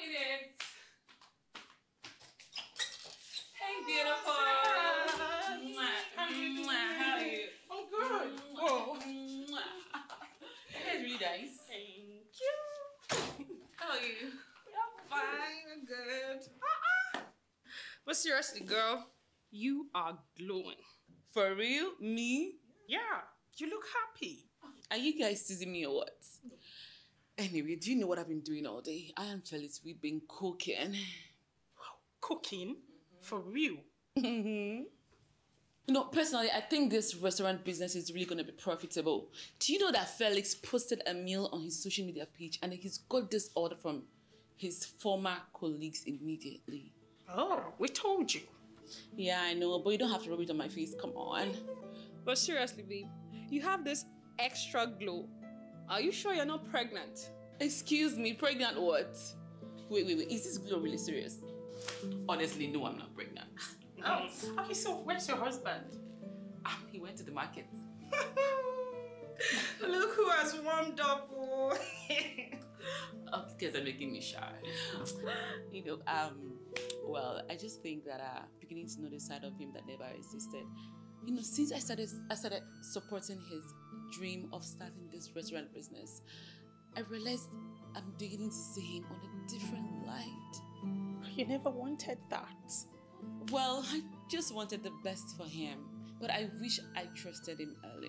minute. Hey, beautiful. How are you? I'm good. Whoa. It's really nice. Thank you. How are you? I'm fine. I'm good. But seriously, girl, you are glowing. For real? Me? Yeah, you look happy. Are you guys teasing me or what? Anyway, do you know what I've been doing all day? I am jealous. We've been cooking. Cooking? For real? You know, personally, I think this restaurant business is really going to be profitable. Do you know that Felix posted a meal on his social media page and he's got this order from his former colleagues immediately? Oh, we told you. Yeah, I know, but you don't have to rub it on my face. Come on. But seriously, babe, you have this extra glow. Are you sure you're not pregnant? Excuse me, pregnant what? Wait. Is this glow really serious? Honestly, no, I'm not pregnant. Oh, okay, so where's your husband? He went to the market. Look who has warmed up. Oh. You guys are making me shy. You know, well, I just think that beginning to know the side of him that never existed. You know, since I started supporting his dream of starting this restaurant business, I realized I'm beginning to see him on a different light. You never wanted that. Well, I just wanted the best for him, but I wish I trusted him earlier.